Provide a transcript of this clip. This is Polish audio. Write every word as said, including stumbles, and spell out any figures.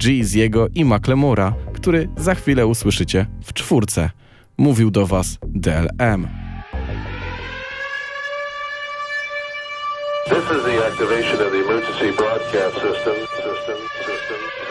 Jeezy'ego i Macklemora, który za chwilę usłyszycie w czwórce. Mówił do Was D L M. This is the activation of the emergency broadcast system, system, system.